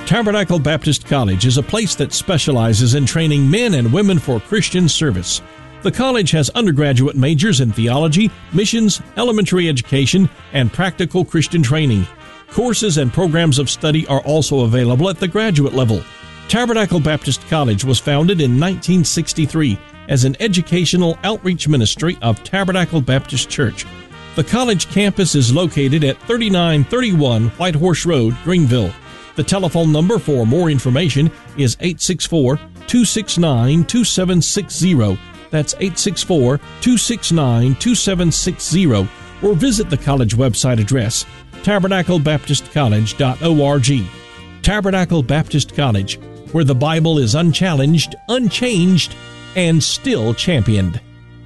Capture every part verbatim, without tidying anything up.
Tabernacle Baptist College is a place that specializes in training men and women for Christian service. The college has undergraduate majors in theology, missions, elementary education, and practical Christian training. Courses and programs of study are also available at the graduate level. Tabernacle Baptist College was founded in nineteen sixty-three as an educational outreach ministry of Tabernacle Baptist Church. The college campus is located at thirty-nine thirty-one Whitehorse Road, Greenville. The telephone number for more information is eight six four, two six nine, two seven six zero. That's eight six four, two six nine, two seven six zero. Or visit the college website address, tabernacle baptist college dot org. Tabernacle Baptist College, where the Bible is unchallenged, unchanged, and still championed.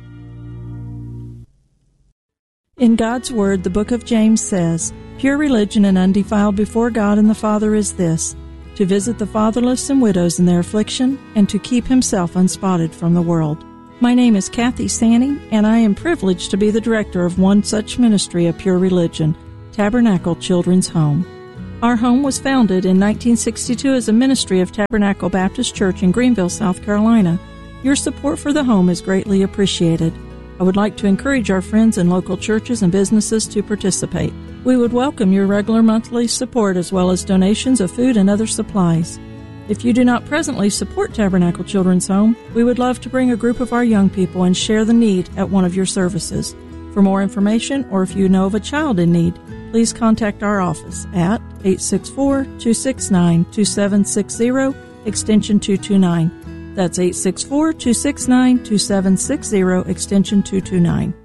In God's Word, the book of James says, "Pure religion and undefiled before God and the Father is this, to visit the fatherless and widows in their affliction, and to keep himself unspotted from the world." My name is Kathy Sanny, and I am privileged to be the director of one such ministry of pure religion, Tabernacle Children's Home. Our home was founded in nineteen sixty-two as a ministry of Tabernacle Baptist Church in Greenville, South Carolina. Your support for the home is greatly appreciated. I would like to encourage our friends in local churches and businesses to participate. We would welcome your regular monthly support as well as donations of food and other supplies. If you do not presently support Tabernacle Children's Home, we would love to bring a group of our young people and share the need at one of your services. For more information, or if you know of a child in need, please contact our office at eight six four, two six nine, two seven six zero, extension two two nine. That's eight six four, two six nine, two seven six zero, extension two two nine.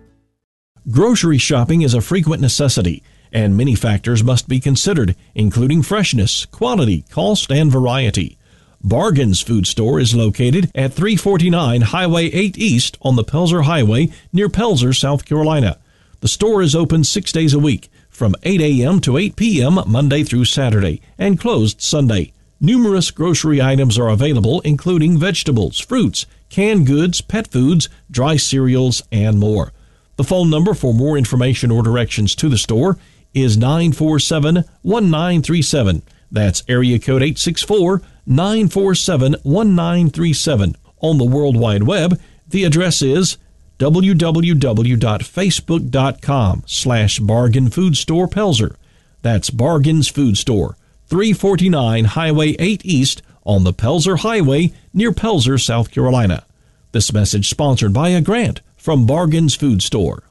Grocery shopping is a frequent necessity, and many factors must be considered, including freshness, quality, cost, and variety. Bargains Food Store is located at three forty-nine Highway eight East on the Pelzer Highway near Pelzer, South Carolina. The store is open six days a week, from eight a.m. to eight p.m. Monday through Saturday, and closed Sunday. Numerous grocery items are available, including vegetables, fruits, canned goods, pet foods, dry cereals, and more. The phone number for more information or directions to the store is nine four seven, one nine three seven. That's area code eight six four, nine four seven, one nine three seven. On the World Wide Web, the address is w w w dot facebook dot com slash bargain food store pelzer. That's Bargains Food Store, three forty-nine Highway eight East on the Pelzer Highway near Pelzer, South Carolina. This message sponsored by a grant from Bargains Food Store.